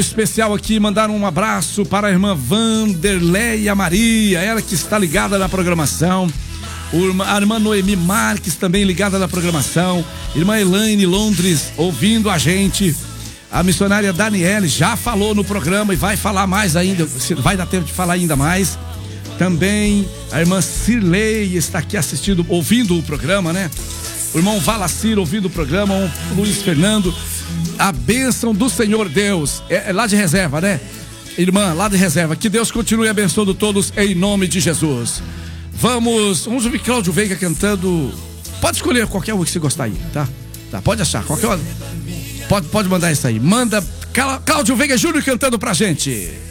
Especial aqui, mandar um abraço para a irmã Vanderleia Maria, ela que está ligada na programação. A irmã Noemi Marques também ligada na programação. Irmã Elaine Londres ouvindo a gente. A missionária Daniele já falou no programa e vai falar mais ainda, vai dar tempo de falar ainda mais. Também a irmã Cirlei está aqui assistindo, ouvindo o programa, né? O irmão Valacir ouvindo o programa, o Luiz Fernando. A bênção do Senhor Deus, é lá de reserva, né? Irmã, lá de reserva, que Deus continue abençoando todos em nome de Jesus. Vamos ouvir Cláudio Veiga cantando. Pode escolher qualquer um que você gostar aí, tá? Pode achar, qualquer um. Pode mandar isso aí. Manda Cláudio Veiga Júnior cantando pra gente.